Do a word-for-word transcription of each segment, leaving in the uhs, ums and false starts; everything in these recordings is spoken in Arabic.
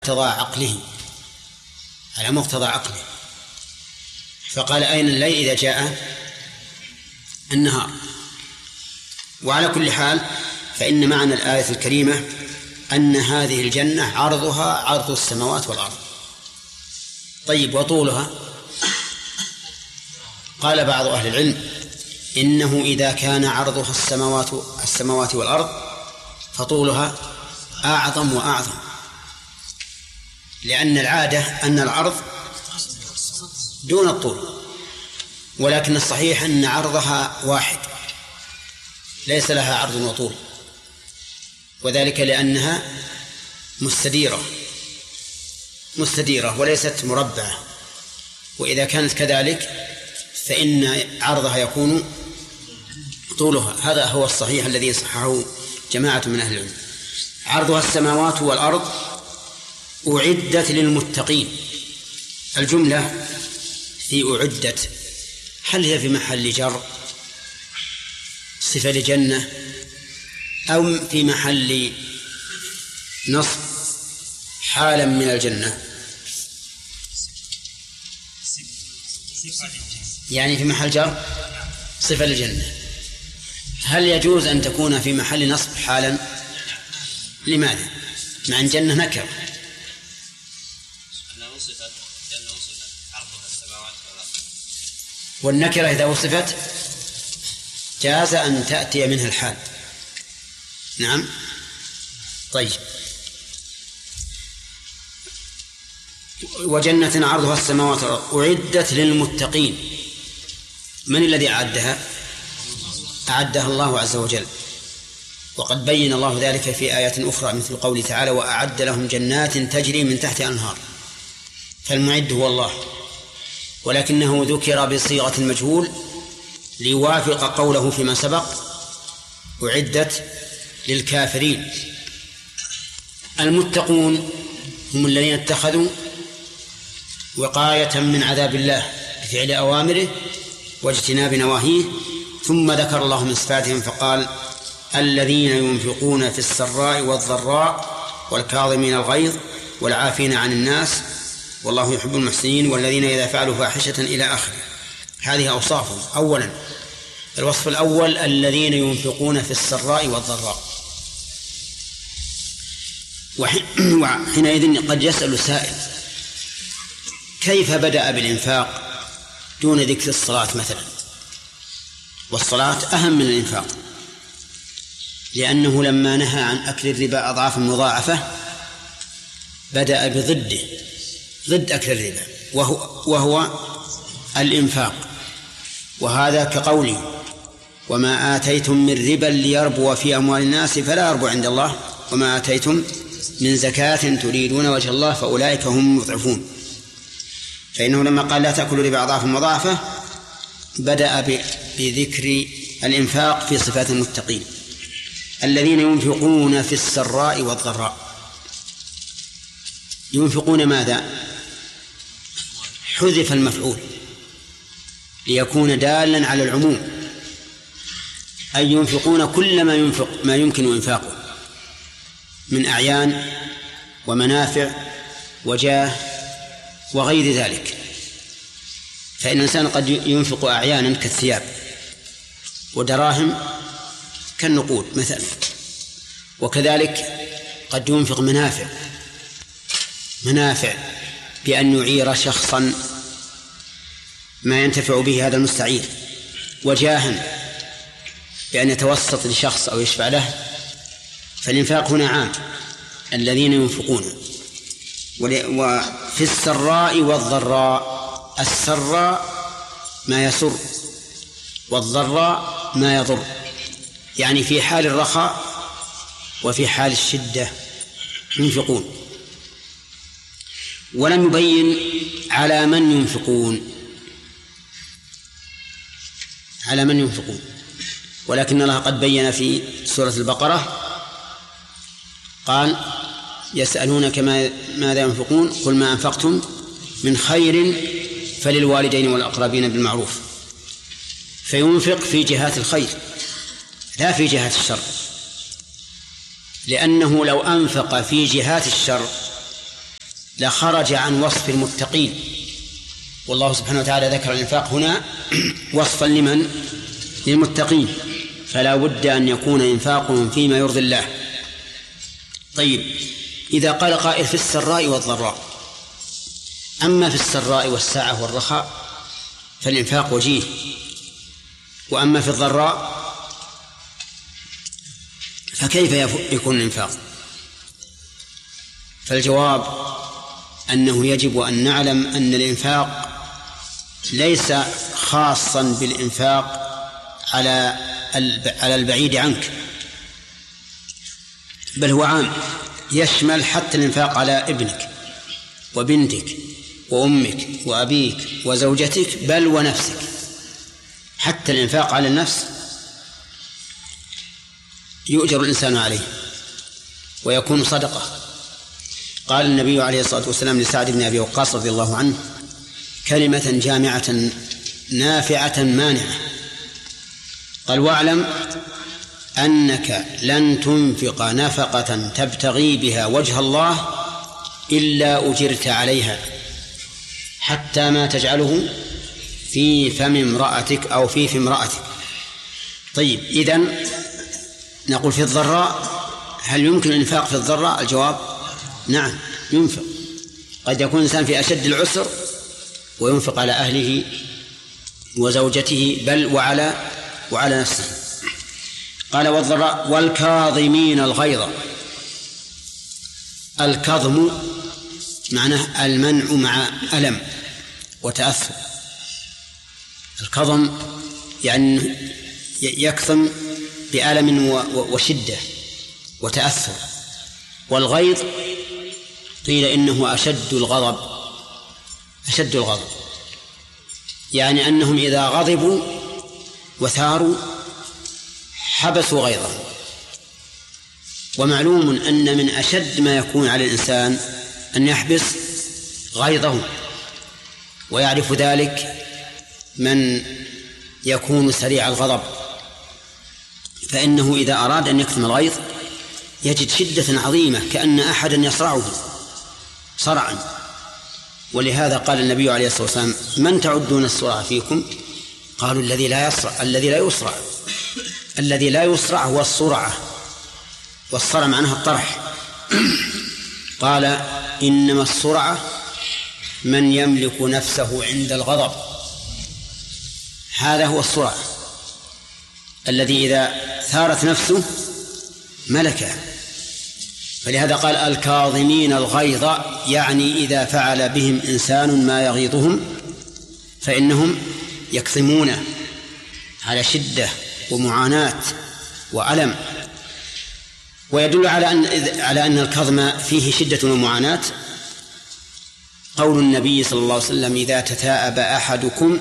مقتضى عقله على مقتضى عقله فقال أين الليل إذا جاء النهار. وعلى كل حال فإن معنى الآية الكريمة أن هذه الجنة عرضها عرض السماوات والأرض. طيب وطولها؟ قال بعض أهل العلم إنه إذا كان عرضها السماوات السماوات والأرض فطولها أعظم وأعظم، لأن العادة أن العرض دون الطول، ولكن الصحيح أن عرضها واحد ليس لها عرض وطول، وذلك لأنها مستديرة مستديرة وليست مربعة، وإذا كانت كذلك فإن عرضها يكون طولها. هذا هو الصحيح الذي صححه جماعة من أهل العلم. عرضها السماوات والأرض أعدت للمتقين. الجملة في أعدت هل هي في محل جر صفة لجنة أو في محل نصب حالا من الجنة؟ يعني في محل جر صفة للجنة. هل يجوز أن تكون في محل نصب حالا؟ لماذا؟ مع أن جنة نكر. والنكرة إذا وصفت جاز أن تأتي منها الحال. نعم. طيب. وجنة عرضها السماوات والأرض أعدت للمتقين. من الذي أعدها؟ أعدها الله عز وجل، وقد بين الله ذلك في آيات أخرى مثل قوله تعالى وأعد لهم جنات تجري من تحت أنهار. فالمعد هو الله، ولكنه ذكر بصيغة المجهول ليوافق قوله فيما سبق أعدت للكافرين. المتقون هم الذين اتخذوا وقاية من عذاب الله بفعل أوامره واجتناب نواهيه، ثم ذكر الله من صفاتهم فقال الذين ينفقون في السراء والضراء والكاظمين الغيظ والعافين عن الناس والله يحب المحسنين والذين إذا فعلوا فاحشة إلى آخره. هذه أوصافهم. أولا الوصف الأول الذين ينفقون في السراء والضراء. وحينئذ قد يسأل سائل كيف بدأ بالإنفاق دون ذكر الصلاة مثلا؟ والصلاة أهم من الإنفاق، لأنه لما نهى عن أكل الربا أضعافا مضاعفة بدأ بضده ضد أكل الربا وهو, وهو الإنفاق. وهذا كقوله وما آتيتم من ربا ليربو في أموال الناس فلا يربو عند الله وما آتيتم من زكاة تريدون وجه الله فأولئك هم المضعفون. فإنه لما قال لا تأكلوا ربا أضعافا مضاعفة بدأ بذكر الإنفاق في صفات المتقين الذين ينفقون في السراء والضراء. ينفقون ماذا؟ حذف المفعول ليكون دالا على العموم، أي ينفقون كل ما ينفق ما يمكن إنفاقه من أعيان ومنافع وجاه وغير ذلك. فإن الإنسان قد ينفق أعيانا كالثياب ودراهم كالنقود مثلا، وكذلك قد ينفق منافع منافع بأن يعير شخصا ما ينتفع به هذا المستعير، وجاها بأن يتوسط لشخص أو يشفع له. فالإنفاق هنا عام الذين ينفقون. وفي السراء والضراء، السراء ما يسر والضراء ما يضر، يعني في حال الرخاء وفي حال الشدة ينفقون. ولم يبين على من ينفقون على من ينفقون ولكن الله قد بين في سورة البقرة قال يسألونك ماذا ينفقون قل ما أنفقتم من خير فللوالدين والأقربين بالمعروف. فينفق في جهات الخير لا في جهات الشر، لأنه لو أنفق في جهات الشر لخرج عن وصف المتقين، والله سبحانه وتعالى ذكر الإنفاق هنا وصفا لمن؟ للمتقين، فلا بد أن يكون إنفاقهم فيما يرضي الله. طيب، إذا قال قائل في السراء والضراء، أما في السراء والسعة والرخاء فالإنفاق وجيه، وأما في الضراء فكيف يكون الإنفاق؟ فالجواب أنه يجب أن نعلم أن الإنفاق ليس خاصا بالإنفاق على على البعيد عنك، بل هو عام، يشمل حتى الإنفاق على ابنك وبنتك وأمك وأبيك وزوجتك، بل ونفسك. حتى الإنفاق على النفس يؤجر الإنسان عليه ويكون صدقة. قال النبي عليه الصلاة والسلام لسعد بن أبي وقاص رضي الله عنه كلمة جامعة نافعة مانعة، قال: واعلم أنك لن تنفق نفقة تبتغي بها وجه الله إلا أجرت عليها حتى ما تجعله في فم امرأتك أو في فم امرأتك. طيب، إذن نقول في الضراء هل يمكن الإنفاق في الضراء؟ الجواب نعم، ينفق. قد يكون الإنسان في أشد العسر وينفق على أهله وزوجته، بل وعلى وعلى نفسه. قال: والضراء والكاظمين الغيظ. الكظم معناه المنع مع ألم وتأثر. الكظم يعني يكظم بألم وشدة وتأثر. والغيظ قيل إنه أشد الغضب، أشد الغضب، يعني أنهم إذا غضبوا وثاروا حبسوا غيظهم. ومعلوم أن من أشد ما يكون على الإنسان أن يحبس غيظه، ويعرف ذلك من يكون سريع الغضب، فإنه إذا أراد أن يكتم الغيظ يجد شدة عظيمة كأن أحدا يصرعه صرعا. ولهذا قال النبي عليه الصلاة والسلام: من تعدون الصرع فيكم؟ قالوا: الذي لا يصرع. الذي لا يصرع الذي لا يصرع هو الصرعة، والصرع معناها الطرح. قال: إنما الصرعة من يملك نفسه عند الغضب، هذا هو الصرع الذي إذا ثارت نفسه ملكها. فلهذا قال: الكاظمين الغيظ، يعني إذا فعل بهم إنسان ما يغيظهم فإنهم يكظمون على شدة ومعاناة وألم. ويدل على أن على أن الكظم فيه شدة ومعاناة قول النبي صلى الله عليه وسلم: إذا تثاءب أحدكم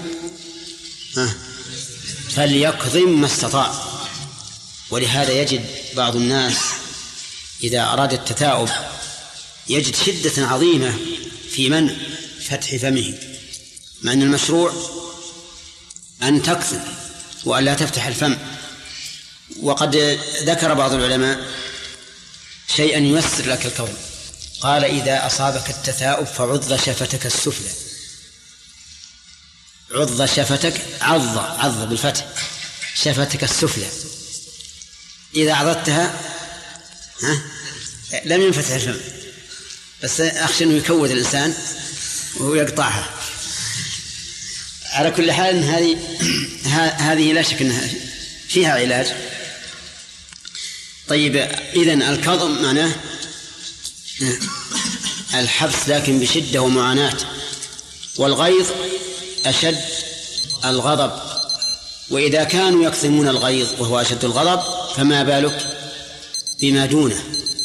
فليكظم ما استطاع. ولهذا يجد بعض الناس إذا أراد التثاؤب يجد شدة عظيمة في منع فتح فمه، مع أن المشروع أن تكظم وأن لا تفتح الفم. وقد ذكر بعض العلماء شيئا ييسر لك الكظم، قال: إذا أصابك التثاؤب فعض شفتك السفلى. عض شفتك، عض عض بالفتح، شفتك السفلى. إذا عضدتها ها لم ينفتح الفم، بس أخشى أنه يكود الإنسان وهو يقطعها. على كل حال هذه هذه لا شك أنها فيها علاج. طيب، إذن الكظم معناه الحبس لكن بشدة ومعاناة، والغيظ أشد الغضب. وإذا كانوا يكظمون الغيظ وهو أشد الغضب فما بالك بما دونه،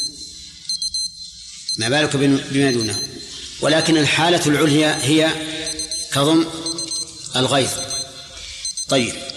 ما بالك بما دونه. ولكن الحالة العليا هي كظم الغيظ. طيب،